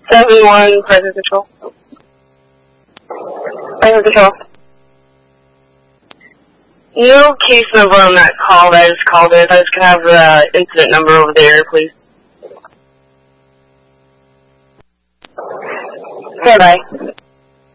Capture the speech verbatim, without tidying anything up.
seven one, Present Control. Present Control. No case number on that call that I just called in. I just can have the incident number over there, please. Bye-bye.